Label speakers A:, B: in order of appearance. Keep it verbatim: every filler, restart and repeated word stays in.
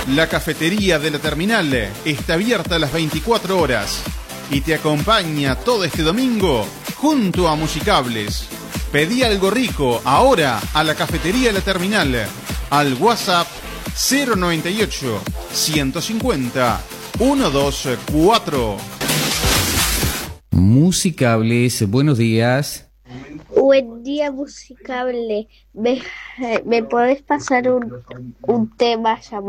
A: La cafetería de la terminal está abierta a las veinticuatro horas y te acompaña todo este domingo junto a Musicables. Pedí algo rico ahora a la cafetería de la terminal al WhatsApp cero noventa y ocho, ciento cincuenta, ciento veinticuatro.
B: Musicables, buenos días.
C: Buen día, Musicable. ¿Me, me podés pasar un, un tema llamado